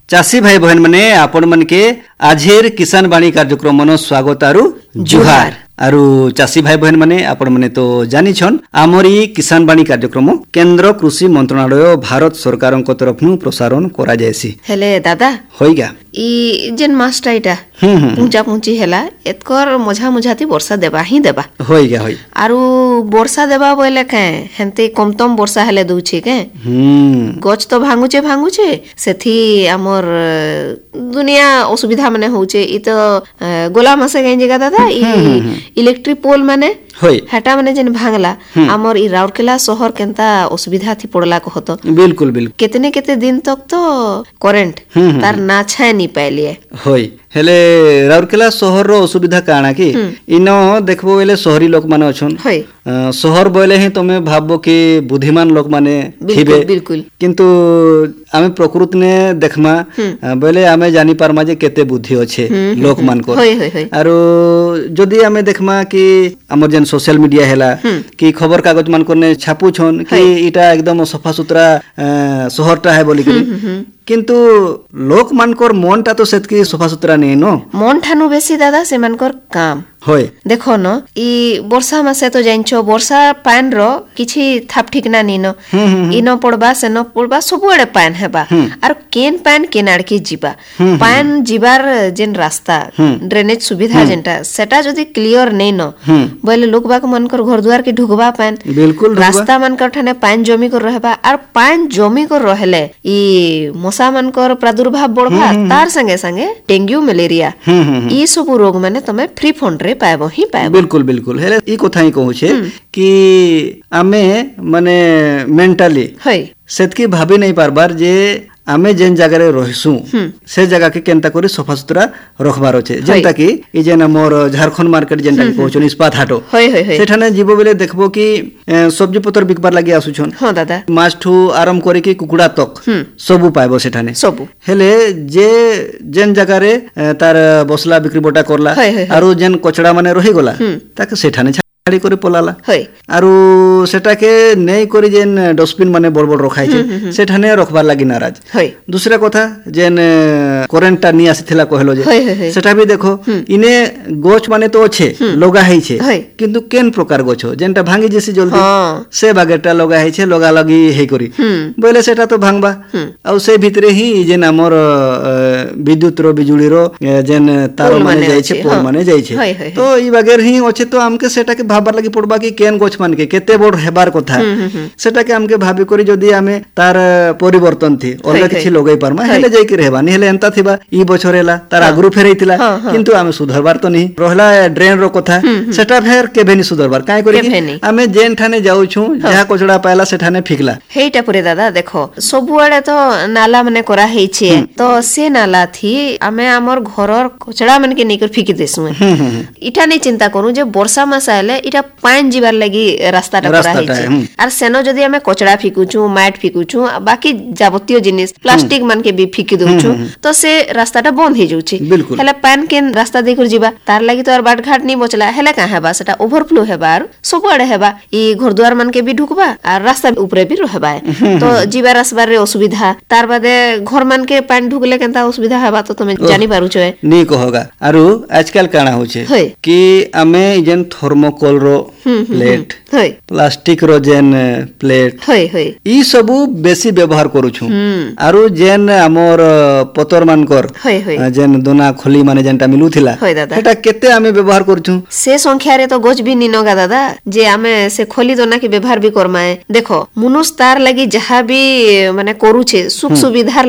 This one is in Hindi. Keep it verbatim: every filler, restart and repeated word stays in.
चाषी भाई बहन माने आपण मन के आजेर किसान वाणी कार्यक्रम मन स्वागत आरु जुहार आरु चाषी भाई बहन माने आपण माने तो जानी छन आमरी किसान वाणी कार्यक्रम केंद्र कृषि मंत्रालय भारत सरकार तरफ नु प्रसारण करा जायसी। हेले दादा होइगा ई जेन मास्टा इटा पूंचा पूंची हेला एतकर मझा मझाती वर्षा देबा ही देबा होइगा होई आरु वर्षा देबा बोले के हेंते कमतम वर्षा हेले दउछे के हम्म गछ तो भांगुचे भांगुचे सेथी हमर दुनिया असुविधा माने होचे ई तो गोला मासे गई जगह दादा ई इलेक्ट्रिक पोल माने होई हेटा माने जेन भांगला हमर ई राउरकेला शहर केनता असुविधा थी पड़ला को होतो बिल्कुल बिल्कुल कितने कितने दिन तक तो करंट तार ना छाय नहीं पाइलिए होई हेले राउरकेला शहर रो असुविधा काना कि इनो देखबो बेले शहरी लोक माने अछन होई शहर बोले ही तमे भाबो कि बुद्धिमान लोक माने थिबे बिल्कुल किंतु आमे प्रकृति ने देखमा बोले आमे जानि पारमा जे केते बुद्धि अछि लोक मान को होई होई होई आरो जदी आमे देखमा कि हमर जेन सोशल मीडिया हैला कि खबर कागज मान को ने छापू छन कि इटा एकदम सफा सुतरा शहरटा है बोली कि किंतु लोक मानकर मनटा तो सेतकी सफा सुतरा नहीं नो मन ठानु बेसी दादा से मानकर काम होय देखो न ई वर्षा मासे तो जाइछो वर्षा पान रो किछि थाप ठिकना नी न ई न पड़बा से न पड़बा सबुआडे पान हेबा आर केन पान केनाड के जीवा पान जीवार जेन रास्ता ड्रेनेज सुविधा जेनटा सेटा जदी क्लियर नै न बोले लोक बाक मनकर घर दुआर के ढुकबा पान बिल्कुल रास्ता मनकर ठाने पान जमी को रहबा आर पान जमी को रहले ई मशा मनकर प्रादुर्भाव बढ़बा तार संगे संगे डेंगू मलेरिया ई सब रोग माने तमे फ्री फंड रे पाएबो ही पाएबो बिल्कुल बिल्कुल हेले ई कोथा ही कहू छे कि आमे माने मेंटली होय सेतकी भाबी नहीं पारबार जे आमे जेन जगह रे रहिसु से जगह के केनता करी सफा सुतरा रखबार अछि जेनता कि ई जेन हमर झारखंड मार्केट जेनता कि कहउछन इस्पात हाटो होय होय होय सेठाने जीवो बेले देखबो कि सब्जी पतर बिकबार लागि आसुछन हां दादा माछठू आराम करे कि कुकुड़ा तक सबु पाइबो सेठाने सबु हेले जे जेन जगह रे तार बसला बिक्री बटा करला आरो जेन कचड़ा माने रहि गला ताके सेठाने छाड़ी करे पलाला होय आरो सेटा के नै करी जेन डस्टबिन माने बड़ बड़ रखाइ छै सेठाने रखबार लागि नाराज होय दूसरा कथा जेन करेंटटा नि आसिथिला कहलो जे सेटा भी देखो इने गोछ माने तो अछि लगा है छै किंतु केन प्रकार गोछ जेनटा भांगी जेसी जल्दी से बागेटा लगा है छै लगा लगी हे करी बोले सेटा तो भांगबा आ से भितरे ही जेन हमर विद्युत रो बिजुली रो जेन तार माने जाय छै पोल माने जाय छै तो ई बगैर ही अछि तो हमके सेटा के भाबार लागि पड़बा कि केन गोछ मान के केते बड़ हेबार कथा सेटा के हमके भाबी करी जदी हमें तार परिवर्तन थी अलग किछि लगै परमा हेले जाय के रहबा नि हेले एंता थिबा ई बछर हेला तार आगरु फेरैतिला किंतु हमें सुधरबार तो नहीं रहला ड्रेन रो कथा सेटा फेर केबे नि सुधरबार काई करी कि हमें जेन ठाने जाउ छु जहा कचड़ा पायला सेठाने फिकला हेटा पुरे दादा देखो सबुआडे तो नाला माने करा हेइ छे तो से नाला थी हमें हमर घरर कचड़ा माने के नेकर फिकी देसु इटा नै चिंता करू जे वर्षा मास आले इटा पान जीवार लागि रास्ता टा करा हेइ छे आर सेनो जदी हमें कचड़ा फिकुछु माट फिकुछु बाकी जावतीय जिनिस प्लास्टिक मान के भी फिकी दोछु तो से रास्ता टा बंद हे जाउछि हेले पान के रास्ता देखुर जीवा तार लागि तो आर बाट घाट नि बचला हेले का हेबा सेटा ओवरफ्लो हेबार सबुआडे हेबा ई घर दुआर मान के भी ढुकबा आर रास्ता ऊपरे भी रहबा तो जीवा रास्ता रे असुविधा तार बादे घर मान के पान ढुकले केनता असुविधा हेबा तो तुमे जानि पारु छे नी कहगा आरो आजकल काना होछे कि हमें जेन थर्मोकोल रो प्लेट प्लास्टिक रो जेन प्लेट होय होय ई सबु बेसी व्यवहार करू छु आरो जेन हमर पतर मानकर जेन दोना खोली माने जेनटा मिलुथिला सेटा केते हमें व्यवहार करू छु से संख्या रे तो गोज भी निनगा दादा जे हमें से खोली दोना के व्यवहार भी करमाए देखो मनुष्य तार लागि जहा भी माने करू छे सुख सुविधा